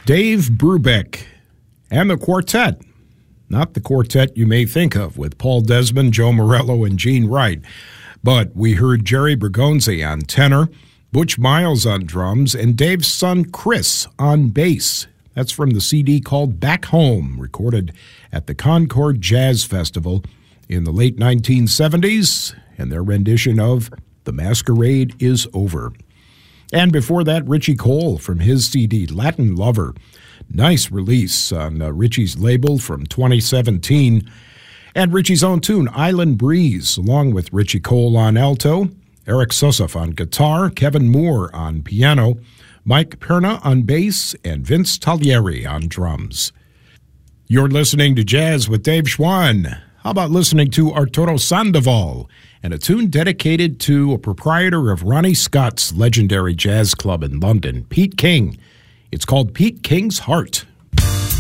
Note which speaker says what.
Speaker 1: Dave Brubeck and the quartet. Not the quartet you may think of with Paul Desmond, Joe Morello, and Gene Wright. But we heard Jerry Bergonzi on tenor, Butch Miles on drums, and Dave's son Chris on bass. That's from the CD called Back Home, recorded at the Concord Jazz Festival in the late 1970s, and their rendition of The Masquerade is Over. And before that, Richie Cole from his CD, Latin Lover. Nice release on Richie's label from 2017. And Richie's own tune, Island Breeze, along with Richie Cole on alto, Eric Sosaf on guitar, Kevin Moore on piano, Mike Perna on bass, and Vince Taglieri on drums. You're listening to Jazz with Dave Schwann. How about listening to Arturo Sandoval and a tune dedicated to a proprietor of Ronnie Scott's legendary jazz club in London, Pete King. It's called Pete King's Heart.